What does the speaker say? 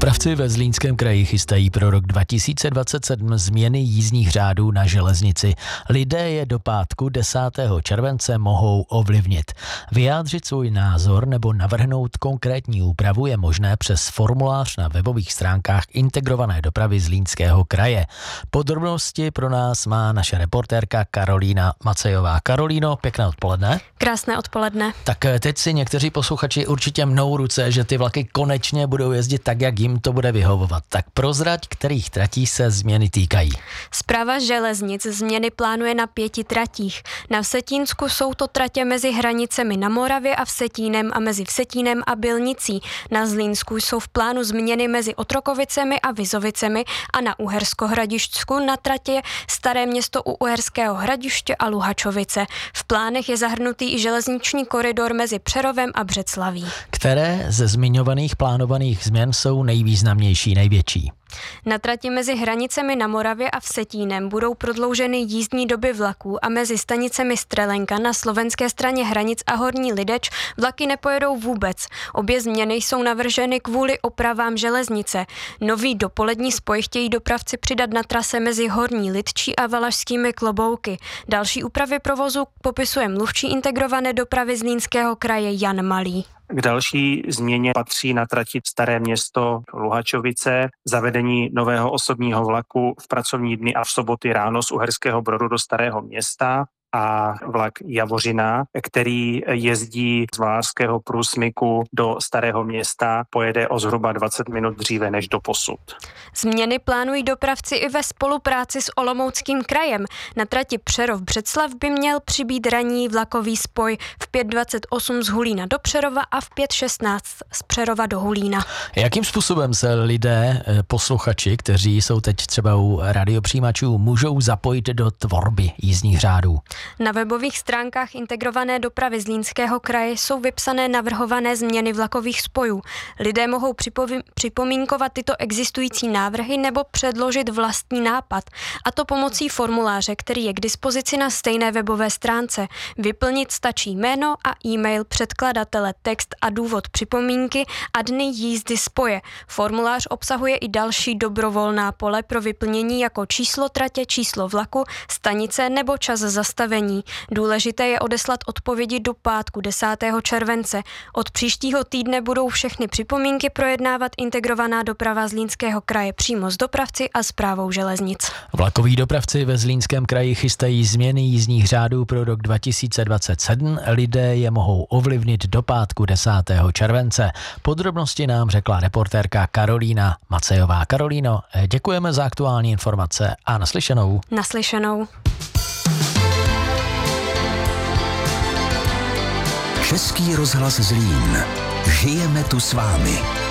Dopravci ve Zlínském kraji chystají pro rok 2027 změny jízdních řádů na železnici. Lidé je do pátku 10. července mohou ovlivnit. Vyjádřit svůj názor nebo navrhnout konkrétní úpravu je možné přes formulář na webových stránkách integrované dopravy Zlínského kraje. Podrobnosti pro nás má naše reportérka Karolína Macejová. Karolíno, pěkné odpoledne. Krásné odpoledne. Tak teď si někteří posluchači určitě mnou ruce, že ty vlaky konečně budou jezdit tak, jak jim to bude vyhovovat. Tak prozrať, kterých tratí se změny týkají. Správa železnic změny plánuje na 5 tratích. Na Vsetínsku jsou to tratě mezi hranicemi na Moravě a Vsetínem a mezi Vsetínem a Bylnicí. Na Zlínsku jsou v plánu změny mezi Otrokovicemi a Vizovicemi a na Uhersko-Hradišťsku na tratě Staré Město u Uherského Hradiště a Luhačovice. V plánech je zahrnutý i železniční koridor mezi Přerovem a Břeclaví. Které ze zmiňovaných plánovaných změn jsou nejvýznamnější, největší? Na trati mezi hranicemi na Moravě a Vsetínem budou prodlouženy jízdní doby vlaků a mezi stanicemi Strelenka na slovenské straně hranic a Horní Lideč vlaky nepojedou vůbec. Obě změny jsou navrženy kvůli opravám železnice. Nový dopolední spoj chtějí dopravci přidat na trase mezi Horní Lidčí a Valašskými Klobouky. Další úpravy provozu popisuje mluvčí integrované dopravy Zlínského kraje Jan Malý. K další změně patří na trati Staré Město Luhačovice zavedení nového osobního vlaku v pracovní dny a v soboty ráno z Uherského Brodu do Starého Města a vlak Javořina, který jezdí z Valašského Průsmyku do Starého Města, pojede o zhruba 20 minut dříve než doposud. Změny plánují dopravci i ve spolupráci s Olomouckým krajem. Na trati Přerov-Břeclav by měl přibýt ranní vlakový spoj v 5:28 z Hulína do Přerova a v 5:16 z Přerova do Hulína. Jakým způsobem se lidé, posluchači, kteří jsou teď třeba u radiopřijímačů, můžou zapojit do tvorby jízdních řádů? Na webových stránkách integrované dopravy Zlínského kraje jsou vypsané navrhované změny vlakových spojů. Lidé mohou připomínkovat tyto existující návrhy nebo předložit vlastní nápad, a to pomocí formuláře, který je k dispozici na stejné webové stránce. Vyplnit stačí jméno a e-mail předkladatele, text a důvod připomínky a dny jízdy spoje. Formulář obsahuje i další dobrovolná pole pro vyplnění jako číslo tratě, číslo vlaku, stanice nebo čas zastavení. Důležité je odeslat odpovědi do pátku 10. července. Od příštího týdne budou všechny připomínky projednávat integrovaná doprava Zlínského kraje přímo s dopravci a správou železnic. Vlakoví dopravci ve Zlínském kraji chystají změny jízdních řádů pro rok 2027. Lidé je mohou ovlivnit do pátku 10. července. Podrobnosti nám řekla reportérka Karolína Macejová. Karolíno, děkujeme za aktuální informace a naslyšenou. Naslyšenou. Český rozhlas Zlín. Žijeme tu s vámi.